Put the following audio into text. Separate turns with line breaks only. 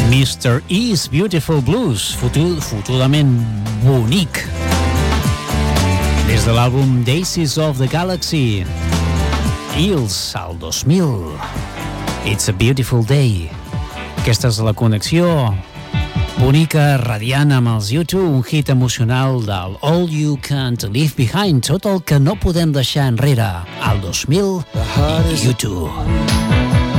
Mr. E's Beautiful Blues, fotudament bonic. Des de l'àlbum Daisies of the Galaxy, Eels, al 2000. It's a Beautiful Day. Aquesta és la connexió bonica, radiant amb els U2, un hit emocional del All You Can't Leave Behind, tot el que no podem deixar enrere, al 2000 i U2.